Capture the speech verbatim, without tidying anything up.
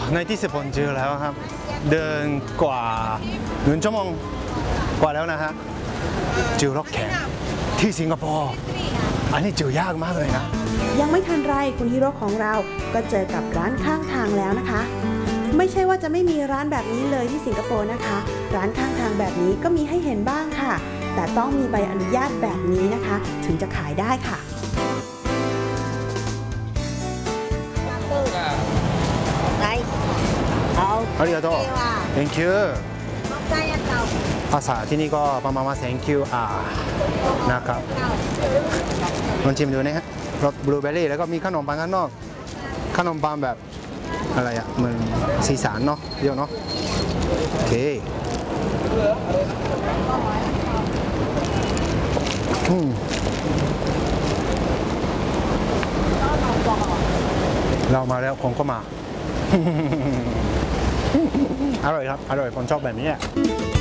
ในที่สุดผมเจอแล้วครับเดินกว่าหนึ่งชั่วโมงกว่าแล้วนะฮะเจอรถแข็งที่สิงคโปร์อันนี้เจอยากมากเลยนะยังไม่ทันไรคุณฮีโร่ของเราก็เจอกับร้านข้างทางแล้วนะคะไม่ใช่ว่าจะไม่มีร้านแบบนี้เลยที่สิงคโปร์นะคะร้านข้างทางแบบนี้ก็มีให้เห็นบ้างค่ะแต่ต้องมีใบอนุญาตแบบนี้นะคะถึงจะขายได้ค่ะありがとう thank you ภาษาที่นี่ก็ประมาณว่า thank you อ่านะครับลองชิมดูนะฮะรสบลูเบอร์รี่แล้วก็มีขนมปังข้างนอกขนมปังแบบอะไรอ่ะเหมือนสีสันเนาะเยอะเนาะโอเคอืมเรามาแล้วคงก็มา อร่อยครับอร่อยคนชอบแบบนี้